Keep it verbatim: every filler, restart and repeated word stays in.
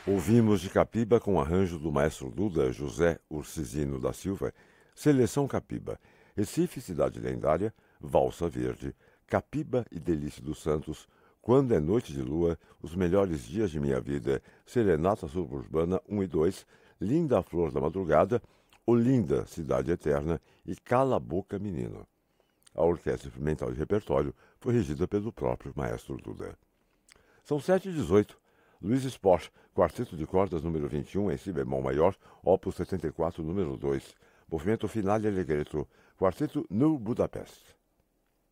Ouvimos de Capiba com arranjo do maestro Duda José Ursizino da Silva, Seleção Capiba, Recife, Cidade Lendária, Valsa Verde, Capiba e Delícia dos Santos, Quando é Noite de Lua, Os Melhores Dias de Minha Vida, Serenata Suburbana um e dois, Linda Flor da Madrugada, Olinda, Cidade Eterna e Cala a Boca Menino. A Orquestra Experimental de Repertório foi regida pelo próprio maestro Duda. São sete e dezoito. Luiz Spohr, Quarteto de Cordas número vinte e um, em si bemol maior, opus setenta e quatro, número dois. Movimento Finale Allegretto, Quarteto No Budapest.